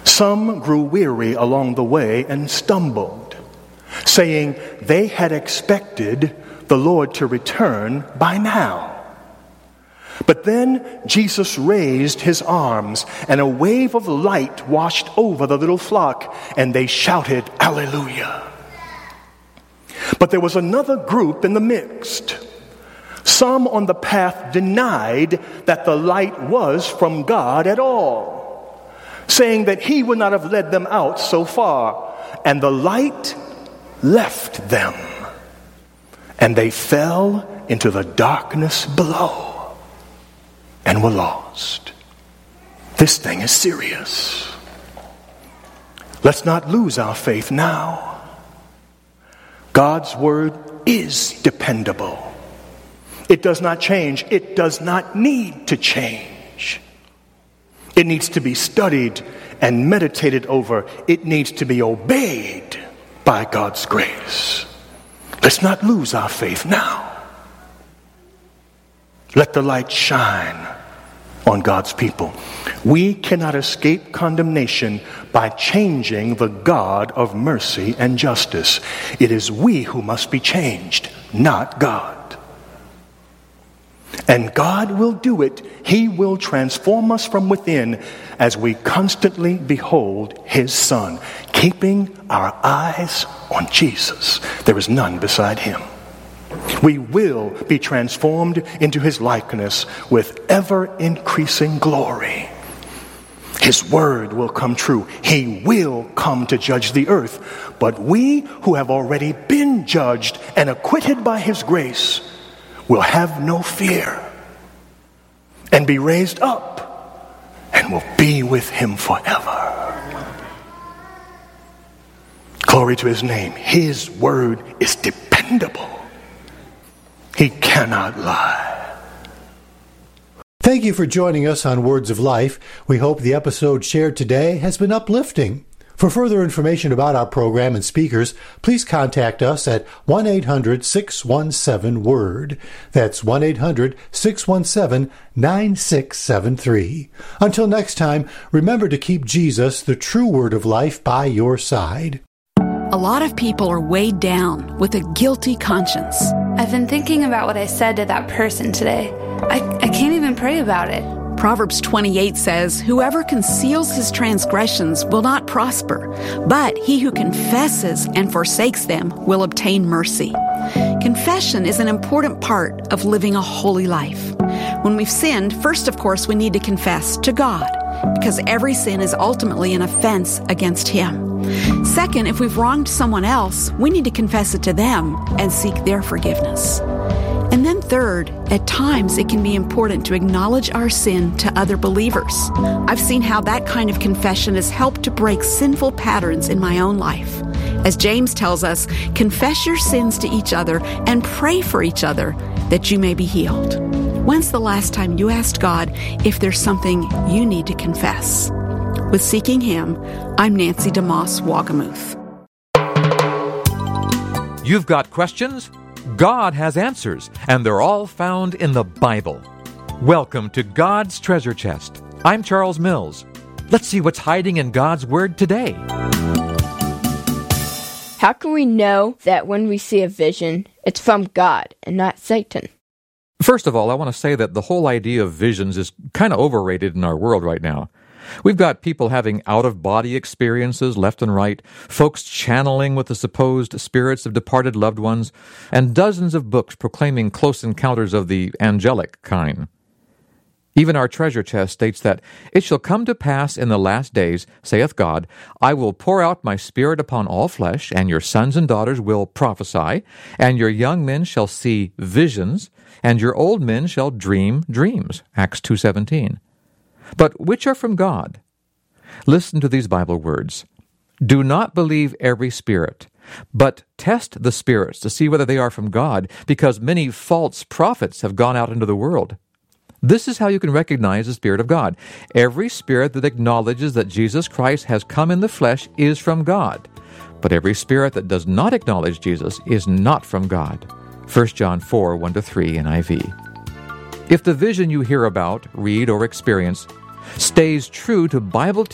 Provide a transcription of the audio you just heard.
Some grew weary along the way and stumbled, saying they had expected the Lord to return by now. But then Jesus raised his arms, and a wave of light washed over the little flock, and they shouted, "Alleluia!" But there was another group in the midst. Some on the path denied that the light was from God at all, saying that he would not have led them out so far. And the light left them, and they fell into the darkness below and were lost. This thing is serious. Let's not lose our faith now. God's word is dependable. It does not change. It does not need to change. It needs to be studied and meditated over. It needs to be obeyed by God's grace. Let's not lose our faith now. Let the light shine on God's people. We cannot escape condemnation by changing the God of mercy and justice. It is we who must be changed, not God. And God will do it. He will transform us from within as we constantly behold his Son, keeping our eyes on Jesus. There is none beside him. We will be transformed into his likeness with ever-increasing glory. His word will come true. He will come to judge the earth. But we who have already been judged and acquitted by his grace will have no fear and be raised up and will be with him forever. Glory to his name. His word is dependable. He cannot lie. Thank you for joining us on Words of Life. We hope the episode shared today has been uplifting. For further information about our program and speakers, please contact us at 1-800-617-WORD. That's 1-800-617-9673. Until next time, remember to keep Jesus, the true Word of life, by your side. A lot of people are weighed down with a guilty conscience. I've been thinking about what I said to that person today. I can't even pray about it. Proverbs 28 says, "Whoever conceals his transgressions will not prosper, but he who confesses and forsakes them will obtain mercy." Confession is an important part of living a holy life. When we've sinned, first, of course, we need to confess to God, because every sin is ultimately an offense against him. Second, if we've wronged someone else, we need to confess it to them and seek their forgiveness. And then third, at times it can be important to acknowledge our sin to other believers. I've seen how that kind of confession has helped to break sinful patterns in my own life. As James tells us, confess your sins to each other and pray for each other that you may be healed. When's the last time you asked God if there's something you need to confess? With Seeking Him, I'm Nancy DeMoss Wagamuth. You've got questions? God has answers, and they're all found in the Bible. Welcome to God's Treasure Chest. I'm Charles Mills. Let's see what's hiding in God's Word today. How can we know that when we see a vision, it's from God and not Satan? First of all, I want to say that the whole idea of visions is kind of overrated in our world right now. We've got people having out-of-body experiences left and right, folks channeling with the supposed spirits of departed loved ones, and dozens of books proclaiming close encounters of the angelic kind. Even our treasure chest states that, "It shall come to pass in the last days, saith God, I will pour out my spirit upon all flesh, and your sons and daughters will prophesy, and your young men shall see visions, and your old men shall dream dreams." Acts 2:17. But which are from God? Listen to these Bible words. "Do not believe every spirit, but test the spirits to see whether they are from God, because many false prophets have gone out into the world." This is how you can recognize the Spirit of God. Every spirit that acknowledges that Jesus Christ has come in the flesh is from God. But every spirit that does not acknowledge Jesus is not from God. 1 John 4, 1-3 NIV. If the vision you hear about, read, or experience stays true to Bible